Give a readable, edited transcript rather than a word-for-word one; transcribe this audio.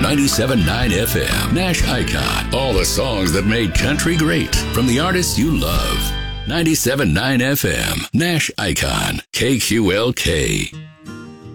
97.9 FM. Nash Icon. All the songs that made country great from the artists you love. 97.9 FM. Nash Icon. KQLK.